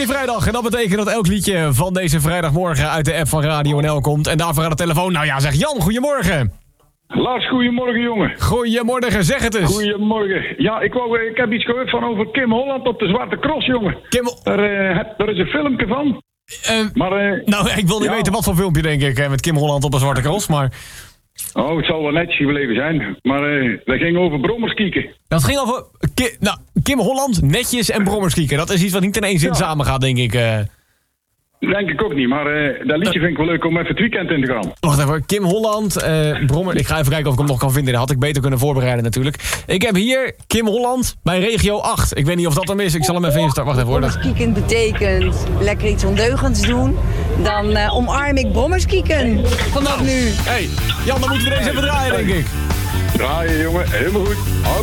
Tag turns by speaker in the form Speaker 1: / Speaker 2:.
Speaker 1: Funky Vrijdag. En dat betekent dat elk liedje van deze vrijdagmorgen uit de app van Radio NL komt. En daarvoor aan de telefoon, nou ja, zeg Jan, goedemorgen.
Speaker 2: Lars, goedemorgen jongen.
Speaker 1: Goedemorgen, zeg het eens.
Speaker 2: Goedemorgen. Ja, ik heb iets gehoord van over Kim Holland op de Zwarte Cross, jongen. Daar is een filmpje van.
Speaker 1: Nou, ik wil niet weten wat voor filmpje, denk ik, met Kim Holland op een Zwarte Cross, maar...
Speaker 2: Oh, het zal wel netjes gebleven zijn. Maar dat ging over brommerskieken.
Speaker 1: Dat ging over Kim Holland, netjes en brommerskieken. Dat is iets wat niet in één zin samengaat, denk ik.
Speaker 2: Denk ik ook niet, maar dat liedje vind ik wel leuk om even het weekend in te gaan.
Speaker 1: Wacht even, Kim Holland, Brommer. Ik ga even kijken of ik hem nog kan vinden. Dat had ik beter kunnen voorbereiden natuurlijk. Ik heb hier Kim Holland bij Regio 8. Ik weet niet of dat hem is. Ik zal hem even instarten. Wacht even hoor.
Speaker 3: Brommerskieken betekent lekker iets ondeugends doen. Dan omarm ik brommerskieken. Vanaf nu.
Speaker 1: Hey, Jan, dan moeten we deze even draaien, denk ik.
Speaker 2: Draaien, jongen. Helemaal goed.